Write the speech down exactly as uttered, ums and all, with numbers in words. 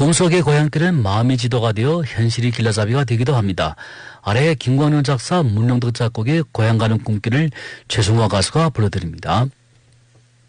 꿈속의 고향길은 마음의 지도가 되어 현실이 길라잡이가 되기도 합니다. 아래 김광현 작사, 문영덕 작곡의 고향 가는 꿈길을 최승화 가수가 불러드립니다.